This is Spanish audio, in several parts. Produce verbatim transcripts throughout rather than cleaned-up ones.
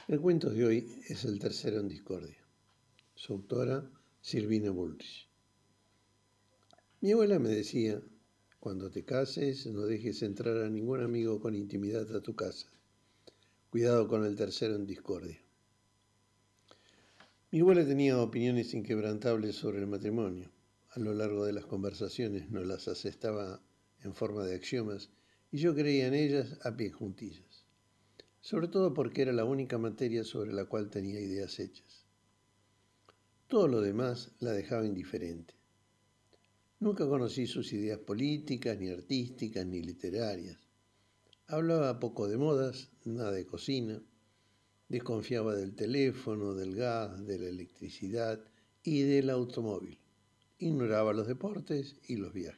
El cuento de hoy es el tercero en discordia. Su autora, Sylvine Bullrich. Mi abuela me decía, cuando te cases no dejes entrar a ningún amigo con intimidad a tu casa. Cuidado con el tercero en discordia. Mi abuela tenía opiniones inquebrantables sobre el matrimonio. A lo largo de las conversaciones nos las asestaba en forma de axiomas y yo creía en ellas a pie juntillas. Sobre todo porque era la única materia sobre la cual tenía ideas hechas. Todo lo demás la dejaba indiferente. Nunca conocí sus ideas políticas, ni artísticas, ni literarias. Hablaba poco de modas, nada de cocina, desconfiaba del teléfono, del gas, de la electricidad y del automóvil. Ignoraba los deportes y los viajes.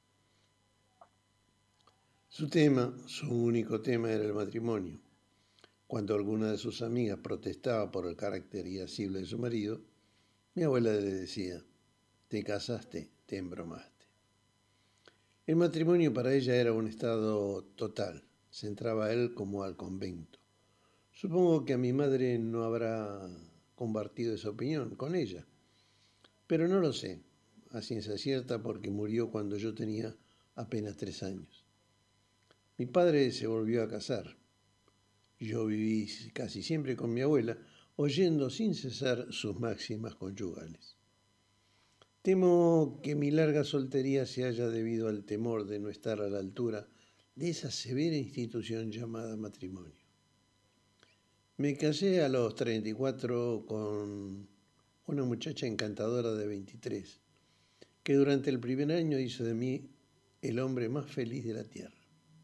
Su tema, su único tema era el matrimonio. Cuando alguna de sus amigas protestaba por el carácter irascible de su marido, mi abuela le decía, te casaste, te embromaste. El matrimonio para ella era un estado total, se entraba a él como al convento. Supongo que a mi madre no habrá compartido esa opinión con ella, pero no lo sé, a ciencia cierta porque murió cuando yo tenía apenas tres años. Mi padre se volvió a casar. Yo viví casi siempre con mi abuela, oyendo sin cesar sus máximas conyugales. Temo que mi larga soltería se haya debido al temor de no estar a la altura de esa severa institución llamada matrimonio. Me casé a los treinta y cuatro con una muchacha encantadora de veintitrés, que durante el primer año hizo de mí el hombre más feliz de la tierra.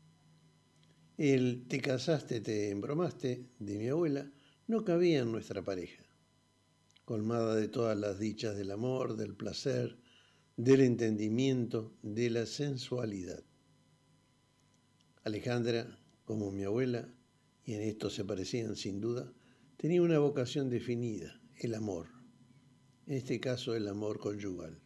El te casaste, te embromaste de mi abuela no cabía en nuestra pareja, colmada de todas las dichas del amor, del placer, del entendimiento, de la sensualidad. Alejandra, como mi abuela, y en esto se parecían sin duda, tenía una vocación definida, el amor, en este caso el amor conyugal.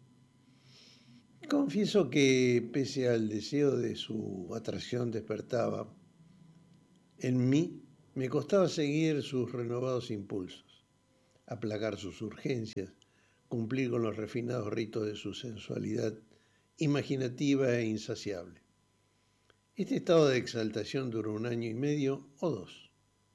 Confieso que pese al deseo de su atracción despertaba, en mí me costaba seguir sus renovados impulsos, aplacar sus urgencias, cumplir con los refinados ritos de su sensualidad imaginativa e insaciable. Este estado de exaltación duró un año y medio o dos.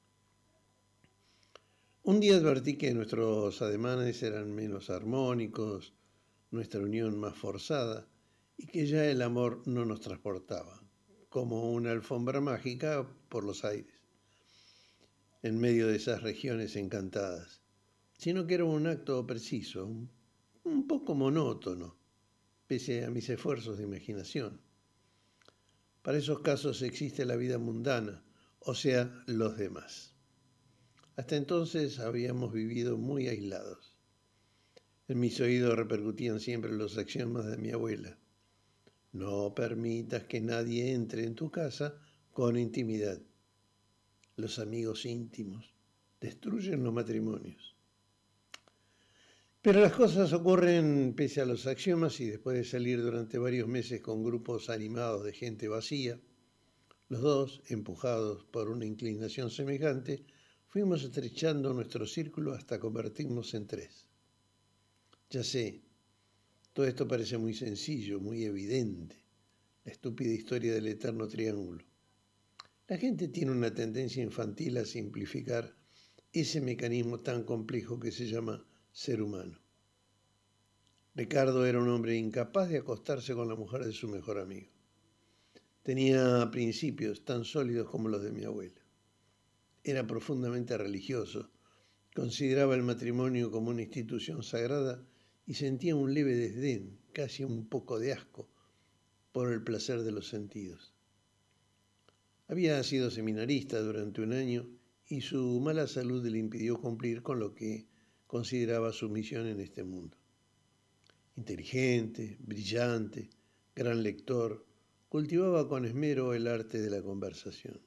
Un día advertí que nuestros ademanes eran menos armónicos, nuestra unión más forzada, y que ya el amor no nos transportaba, como una alfombra mágica por los aires, en medio de esas regiones encantadas, sino que era un acto preciso, un poco monótono, pese a mis esfuerzos de imaginación. Para esos casos existe la vida mundana, o sea, los demás. Hasta entonces habíamos vivido muy aislados. En mis oídos repercutían siempre los axiomas de mi abuela. No permitas que nadie entre en tu casa con intimidad. Los amigos íntimos destruyen los matrimonios. Pero las cosas ocurren pese a los axiomas y después de salir durante varios meses con grupos animados de gente vacía, los dos, empujados por una inclinación semejante, fuimos estrechando nuestro círculo hasta convertirnos en tres. Ya sé, todo esto parece muy sencillo, muy evidente, la estúpida historia del eterno triángulo. La gente tiene una tendencia infantil a simplificar ese mecanismo tan complejo que se llama ser humano. Ricardo era un hombre incapaz de acostarse con la mujer de su mejor amigo. Tenía principios tan sólidos como los de mi abuela. Era profundamente religioso, consideraba el matrimonio como una institución sagrada y sentía un leve desdén, casi un poco de asco, por el placer de los sentidos. Había sido seminarista durante un año y su mala salud le impidió cumplir con lo que consideraba su misión en este mundo. Inteligente, brillante, gran lector, cultivaba con esmero el arte de la conversación.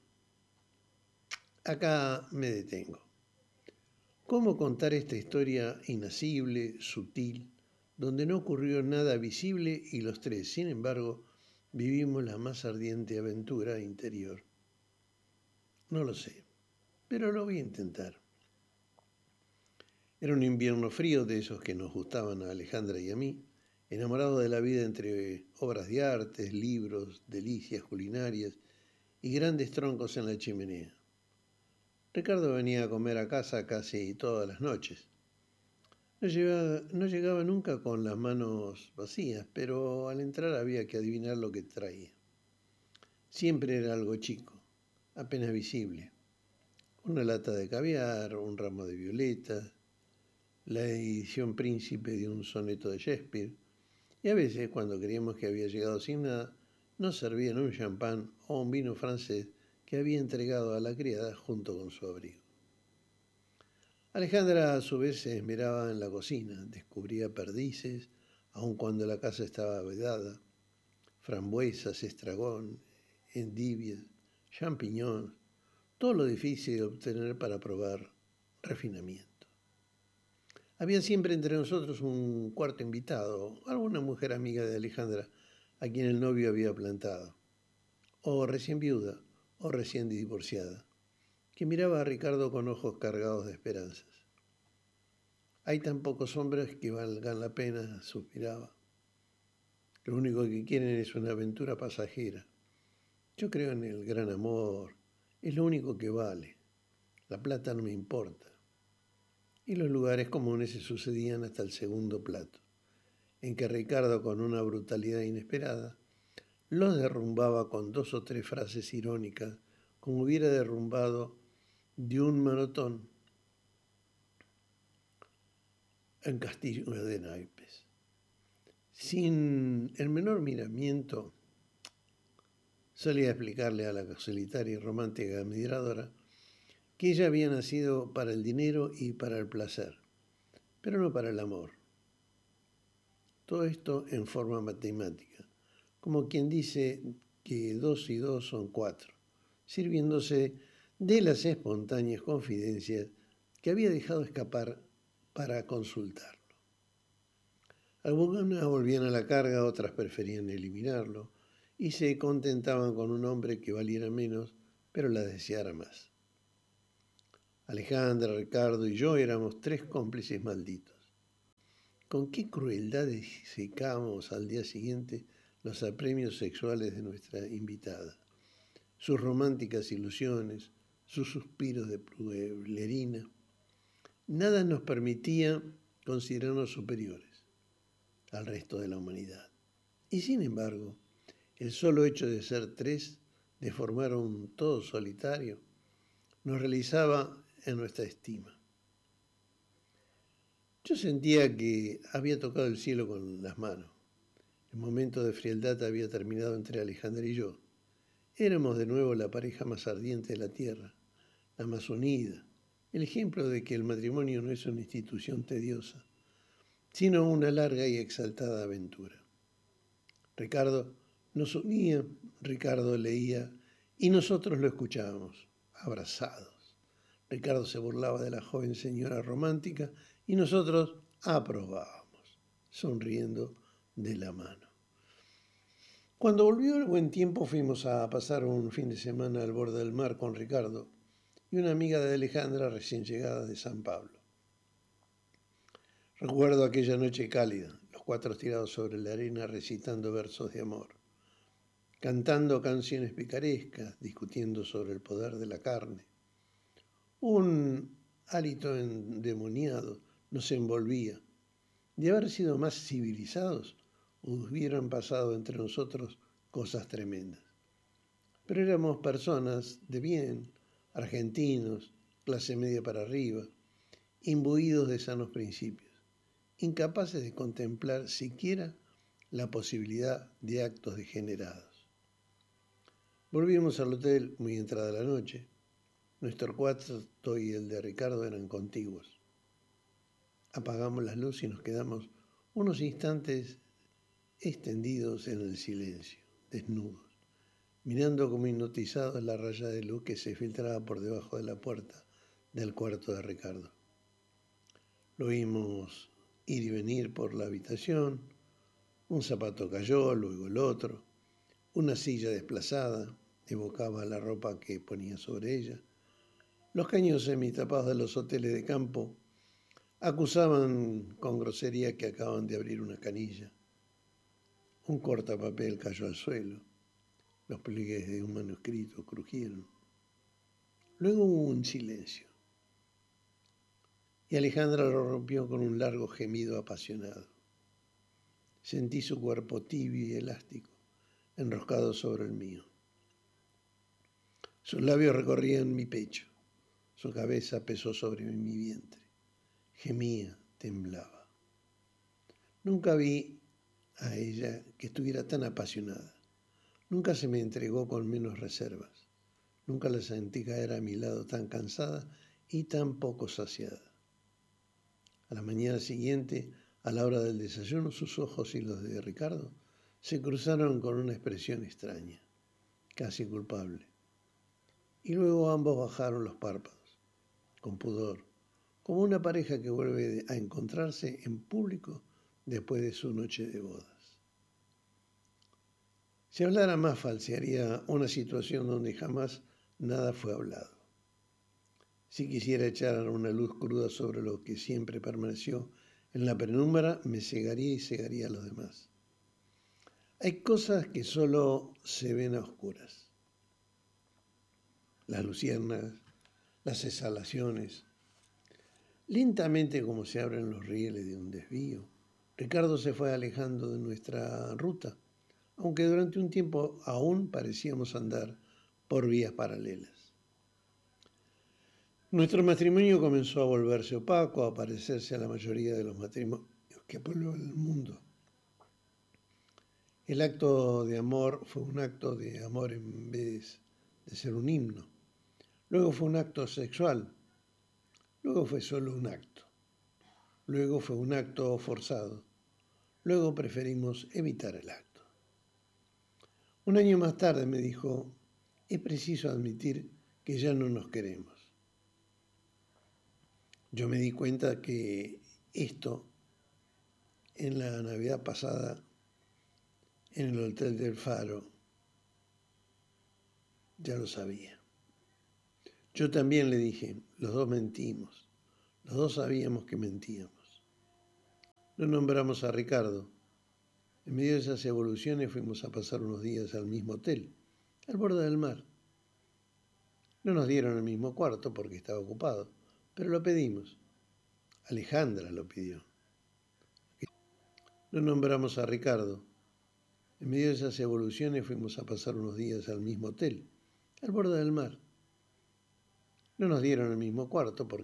Acá me detengo. ¿Cómo contar esta historia inasible, sutil, donde no ocurrió nada visible y los tres, sin embargo, vivimos la más ardiente aventura interior? No lo sé, pero lo voy a intentar. Era un invierno frío de esos que nos gustaban a Alejandra y a mí, enamorados de la vida entre obras de arte, libros, delicias culinarias y grandes troncos en la chimenea. Ricardo venía a comer a casa casi todas las noches. No llegaba, no llegaba nunca con las manos vacías, pero al entrar había que adivinar lo que traía. Siempre era algo chico, apenas visible. Una lata de caviar, un ramo de violetas, la edición príncipe de un soneto de Shakespeare, y a veces, cuando creíamos que había llegado sin nada, nos servían un champán o un vino francés que había entregado a la criada junto con su abrigo. Alejandra a su vez se esmeraba en la cocina, descubría perdices, aun cuando la casa estaba vedada, frambuesas, estragón, endivias, champiñones, todo lo difícil de obtener para probar refinamiento. Había siempre entre nosotros un cuarto invitado, alguna mujer amiga de Alejandra, a quien el novio había plantado, o recién viuda, o recién divorciada, que miraba a Ricardo con ojos cargados de esperanzas. Hay tan pocos hombres que valgan la pena, suspiraba. Lo único que quieren es una aventura pasajera. Yo creo en el gran amor, es lo único que vale. La plata no me importa. Y los lugares comunes se sucedían hasta el segundo plato, en que Ricardo, con una brutalidad inesperada, los derrumbaba con dos o tres frases irónicas, como hubiera derrumbado de un manotón en castillo de naipes. Sin el menor miramiento, solía explicarle a la solitaria y romántica admiradora que ella había nacido para el dinero y para el placer, pero no para el amor. Todo esto en forma matemática, como quien dice que dos y dos son cuatro, sirviéndose de las espontáneas confidencias que había dejado escapar para consultarlo. Algunas volvían a la carga, otras preferían eliminarlo, y se contentaban con un hombre que valiera menos, pero la deseara más. Alejandra, Ricardo y yo éramos tres cómplices malditos. Con qué crueldad secábamos al día siguiente los apremios sexuales de nuestra invitada, sus románticas ilusiones, sus suspiros de pueblerina. Nada nos permitía considerarnos superiores al resto de la humanidad. Y sin embargo, el solo hecho de ser tres, de formar un todo solitario, nos realizaba en nuestra estima. Yo sentía que había tocado el cielo con las manos. El momento de frialdad había terminado entre Alejandra y yo. Éramos de nuevo la pareja más ardiente de la tierra, la más unida, el ejemplo de que el matrimonio no es una institución tediosa, sino una larga y exaltada aventura. Ricardo nos unía, Ricardo leía y nosotros lo escuchábamos, abrazados. Ricardo se burlaba de la joven señora romántica y nosotros aprobábamos, sonriendo de la mano. Cuando volvió el buen tiempo fuimos a pasar un fin de semana al borde del mar con Ricardo y una amiga de Alejandra recién llegada de San Pablo. Recuerdo aquella noche cálida, los cuatro tirados sobre la arena recitando versos de amor, cantando canciones picarescas, discutiendo sobre el poder de la carne. Un hálito endemoniado nos envolvía. De haber sido más civilizados, hubieran pasado entre nosotros cosas tremendas. Pero éramos personas de bien, argentinos, clase media para arriba, imbuidos de sanos principios, incapaces de contemplar siquiera la posibilidad de actos degenerados. Volvimos al hotel muy entrada la noche. Nuestro cuarto y el de Ricardo eran contiguos. Apagamos las luces y nos quedamos unos instantes extendidos en el silencio, desnudos, mirando como hipnotizados la raya de luz que se filtraba por debajo de la puerta del cuarto de Ricardo. Lo oímos ir y venir por la habitación, un zapato cayó, luego el otro, una silla desplazada evocaba la ropa que ponía sobre ella. Los caños semitapados de los hoteles de campo acusaban con grosería que acaban de abrir una canilla. Un cortapapel cayó al suelo. Los pliegues de un manuscrito crujieron. Luego hubo un silencio. Y Alejandra lo rompió con un largo gemido apasionado. Sentí su cuerpo tibio y elástico, enroscado sobre el mío. Sus labios recorrían mi pecho. Su cabeza pesó sobre mi vientre. Gemía, temblaba. Nunca vi a ella que estuviera tan apasionada. Nunca se me entregó con menos reservas. Nunca la sentí caer a mi lado tan cansada y tan poco saciada. A la mañana siguiente, a la hora del desayuno, sus ojos y los de Ricardo se cruzaron con una expresión extraña, casi culpable. Y luego ambos bajaron los párpados, con pudor, como una pareja que vuelve a encontrarse en público después de su noche de bodas. Si hablara más, falsearía una situación donde jamás nada fue hablado. Si quisiera echar una luz cruda sobre lo que siempre permaneció en la penumbra, me cegaría y cegaría a los demás. Hay cosas que solo se ven a oscuras. Las luciérnagas, las exhalaciones. Lentamente, como se abren los rieles de un desvío, Ricardo se fue alejando de nuestra ruta, aunque durante un tiempo aún parecíamos andar por vías paralelas. Nuestro matrimonio comenzó a volverse opaco, a parecerse a la mayoría de los matrimonios que pueblan el mundo. El acto de amor fue un acto de amor en vez de ser un himno. Luego fue un acto sexual. Luego fue solo un acto. Luego fue un acto forzado. Luego preferimos evitar el acto. Un año más tarde me dijo, es preciso admitir que ya no nos queremos. Yo me di cuenta que esto, en la Navidad pasada, en el Hotel del Faro, ya lo sabía. Yo también le dije, los dos mentimos, los dos sabíamos que mentíamos. No nombramos a Ricardo. En medio de esas evoluciones fuimos a pasar unos días al mismo hotel, al borde del mar. No nos dieron el mismo cuarto porque estaba ocupado, pero lo pedimos. Alejandra lo pidió. No nombramos a Ricardo. En medio de esas evoluciones fuimos a pasar unos días al mismo hotel, al borde del mar. No nos dieron el mismo cuarto porque